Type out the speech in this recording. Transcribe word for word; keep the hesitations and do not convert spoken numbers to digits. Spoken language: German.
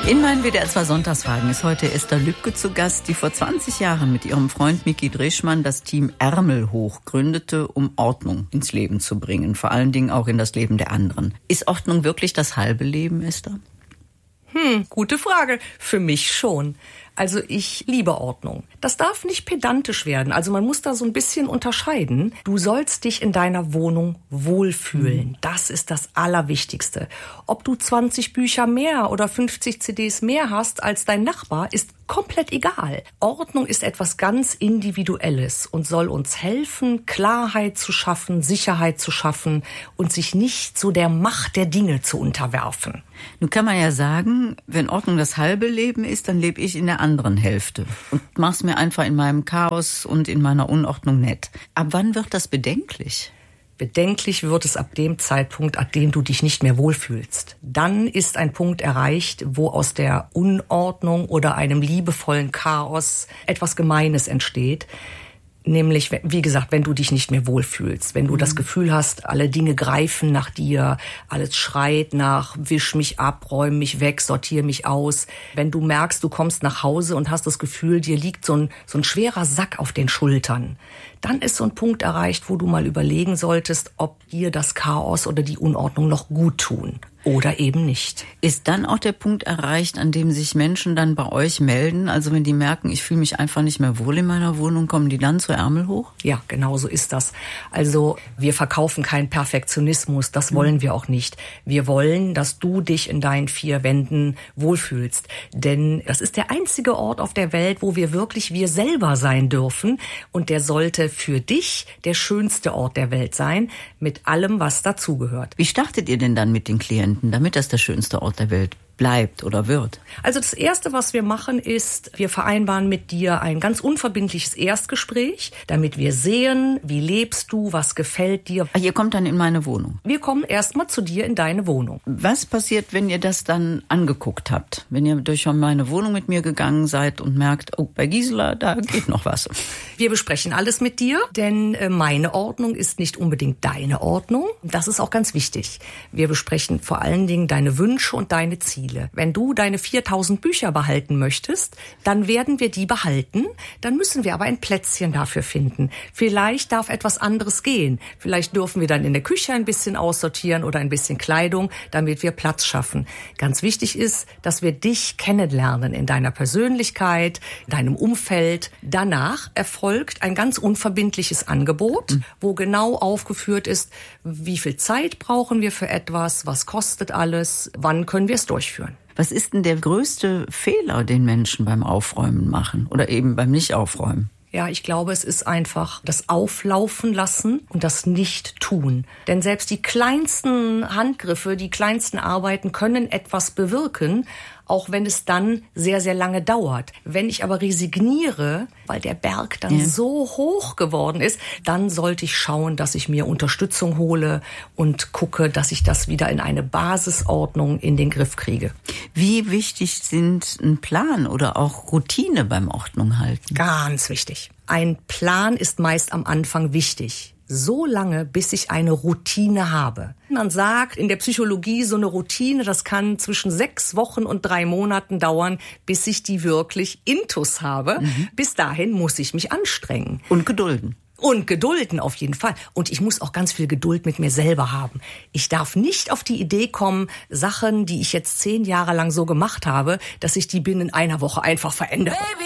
In meinen W D R zwei Sonntagsfragen ist heute Esther Lübke zu Gast, die vor zwanzig Jahren mit ihrem Freund Micky Dreschmann das Team Ärmel hoch gründete, um Ordnung ins Leben zu bringen, vor allen Dingen auch in das Leben der anderen. Ist Ordnung wirklich das halbe Leben, Esther? Hm, gute Frage. Für mich schon. Also ich liebe Ordnung. Das darf nicht pedantisch werden. Also man muss da so ein bisschen unterscheiden. Du sollst dich in deiner Wohnung wohlfühlen. Das ist das Allerwichtigste. Ob du zwanzig Bücher mehr oder fünfzig C Ds mehr hast als dein Nachbar, ist komplett egal. Ordnung ist etwas ganz Individuelles und soll uns helfen, Klarheit zu schaffen, Sicherheit zu schaffen und sich nicht so der Macht der Dinge zu unterwerfen. Nun kann man ja sagen, wenn Ordnung das halbe Leben ist, dann lebe ich in der anderen Hälfte und mach's mir einfach in meinem Chaos und in meiner Unordnung nett. Ab wann wird das bedenklich? Bedenklich wird es ab dem Zeitpunkt, ab dem du dich nicht mehr wohlfühlst. Dann ist ein Punkt erreicht, wo aus der Unordnung oder einem liebevollen Chaos etwas Gemeines entsteht. Nämlich, wie gesagt, wenn du dich nicht mehr wohlfühlst, wenn du mhm. das Gefühl hast, alle Dinge greifen nach dir, alles schreit nach, wisch mich ab, räum mich weg, sortier mich aus. Wenn du merkst, du kommst nach Hause und hast das Gefühl, dir liegt so ein, so ein schwerer Sack auf den Schultern, dann ist so ein Punkt erreicht, wo du mal überlegen solltest, ob dir das Chaos oder die Unordnung noch gut tun. Oder eben nicht. Ist dann auch der Punkt erreicht, an dem sich Menschen dann bei euch melden? Also wenn die merken, ich fühle mich einfach nicht mehr wohl in meiner Wohnung, kommen die dann zu Ärmel hoch? Ja, genau so ist das. Also wir verkaufen keinen Perfektionismus, das mhm. wollen wir auch nicht. Wir wollen, dass du dich in deinen vier Wänden wohlfühlst. Denn das ist der einzige Ort auf der Welt, wo wir wirklich wir selber sein dürfen. Und der sollte für dich der schönste Ort der Welt sein, mit allem, was dazugehört. Wie startet ihr denn dann mit den Klienten, damit das der schönste Ort der Welt bleibt oder wird? Also das Erste, was wir machen, ist, wir vereinbaren mit dir ein ganz unverbindliches Erstgespräch, damit wir sehen, wie lebst du, was gefällt dir. Ach, ihr kommt dann in meine Wohnung? Wir kommen erstmal zu dir in deine Wohnung. Was passiert, wenn ihr das dann angeguckt habt? Wenn ihr durch meine Wohnung mit mir gegangen seid und merkt, oh, bei Gisela, da geht noch was. Wir besprechen alles mit dir, denn meine Ordnung ist nicht unbedingt deine Ordnung. Das ist auch ganz wichtig. Wir besprechen vor allen Dingen deine Wünsche und deine Ziele. Wenn du deine viertausend Bücher behalten möchtest, dann werden wir die behalten. Dann müssen wir aber ein Plätzchen dafür finden. Vielleicht darf etwas anderes gehen. Vielleicht dürfen wir dann in der Küche ein bisschen aussortieren oder ein bisschen Kleidung, damit wir Platz schaffen. Ganz wichtig ist, dass wir dich kennenlernen in deiner Persönlichkeit, in deinem Umfeld. Danach erfolgt ein ganz unverbindliches Angebot, mhm. wo genau aufgeführt ist, wie viel Zeit brauchen wir für etwas, was kostet alles, wann können wir es durchführen. Was ist denn der größte Fehler, den Menschen beim Aufräumen machen oder eben beim Nicht-Aufräumen? Ja, ich glaube, es ist einfach das Auflaufen lassen und das Nicht-Tun. Denn selbst die kleinsten Handgriffe, die kleinsten Arbeiten können etwas bewirken, auch wenn es dann sehr, sehr lange dauert. Wenn ich aber resigniere, weil der Berg dann ja. so hoch geworden ist, dann sollte ich schauen, dass ich mir Unterstützung hole und gucke, dass ich das wieder in eine Basisordnung in den Griff kriege. Wie wichtig sind ein Plan oder auch Routine beim Ordnung halten? Ganz wichtig. Ein Plan ist meist am Anfang wichtig. So lange, bis ich eine Routine habe. Man sagt in der Psychologie, so eine Routine, das kann zwischen sechs Wochen und drei Monaten dauern, bis ich die wirklich intus habe. Mhm. Bis dahin muss ich mich anstrengen. Und gedulden. Und gedulden auf jeden Fall. Und ich muss auch ganz viel Geduld mit mir selber haben. Ich darf nicht auf die Idee kommen, Sachen, die ich jetzt zehn Jahre lang so gemacht habe, dass ich die binnen einer Woche einfach verändere. Baby.